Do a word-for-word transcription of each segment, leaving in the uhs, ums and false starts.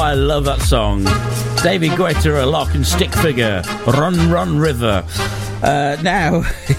I love that song. David Guetta, a lock and stick figure. Run, run, river. Uh, now,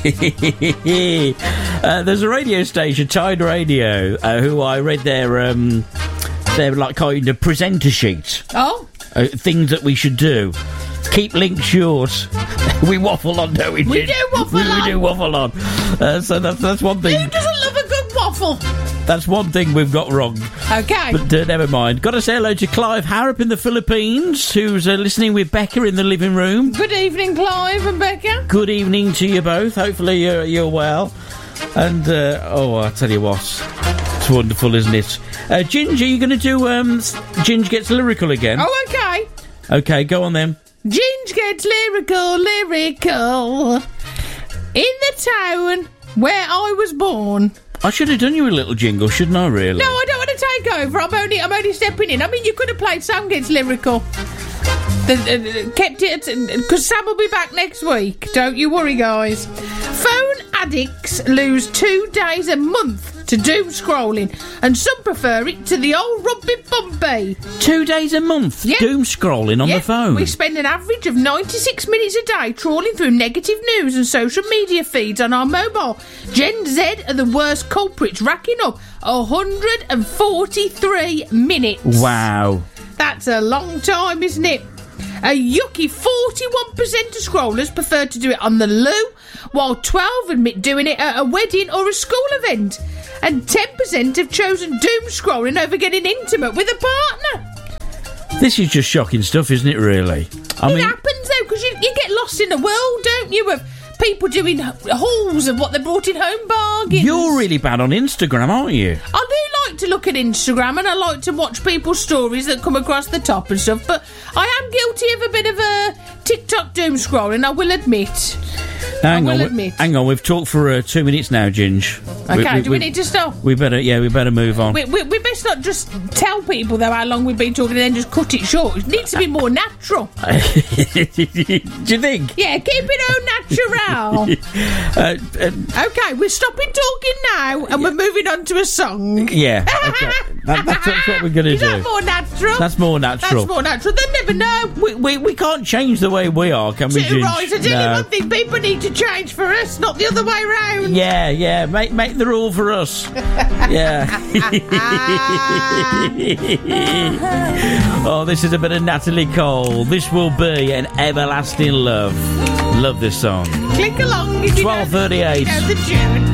uh, there's a radio station, Tide Radio, uh, who I read their, um, their like kind of presenter sheet. Oh. Uh, things that we should do. Keep links short. We waffle on, don't we? We do waffle we, on. We do waffle on. Uh, so that's that's one thing. Who doesn't love a good waffle? That's one thing we've got wrong. Okay. But uh, never mind. Got to say hello to Clive Harrop in the Philippines, who's uh, listening with Becca in the living room. Good evening, Clive and Becca. Good evening to you both. Hopefully you're, you're well. And, uh, oh, I tell you what. It's wonderful, isn't it? Uh, Ginger, you're going to do, um, Ginger Gets Lyrical again. Oh, okay. Okay, go on then. Ginge gets lyrical, lyrical. In the town where I was born. I should have done you a little jingle, shouldn't I, really? No, I don't want to take over. I'm only, I'm only stepping in. I mean, you could have played Sam Gets Lyrical. The, uh, kept it, because Sam will be back next week. Don't you worry, guys. Phone addicts lose two days a month to doom scrolling, and some prefer it to the old rugby bumpy. Two days a month, yep. doom scrolling on yep. the phone. We spend an average of ninety-six minutes a day trawling through negative news and social media feeds on our mobile. Gen Z are the worst culprits, racking up one hundred forty-three minutes. Wow. That's a long time, isn't it? A yucky forty-one percent of scrollers prefer to do it on the loo, while twelve admit doing it at a wedding or a school event. And ten percent have chosen doom scrolling over getting intimate with a partner. This is just shocking stuff, isn't it, really? I it mean, happens, though, because you, you get lost in the world, don't you, of people doing hauls of what they brought in home bargains. You're really bad on Instagram, aren't you? I do like to look at Instagram, and I like to watch people's stories that come across the top and stuff, but I am guilty of a bit of a TikTok doom scrolling, I will admit. Hang I will on, admit. hang on. We've talked for uh, two minutes now, Ginge. Okay, we, we, do we, we need to stop? We better, yeah, we better move on. We, we, we best not just tell people, though, how long we've been talking and then just cut it short. It needs to be more natural. Do you think? Yeah, keep it all natural. uh, uh, okay, we're stopping talking now and we're moving on to a song. Yeah, okay. that, that's, that's what we're going to do. Is that more natural? That's more natural. That's more natural. They never know. We, we, we can't change the way we are, can we, Too Ginge? right. I tell No. you one thing, people need to change for us, not the other way round. Yeah, yeah, make make the rule for us. Yeah. Oh, this is a bit of Natalie Cole. This will be an everlasting love. Love this song. Click along if you twelve thirty-eight. know the tune.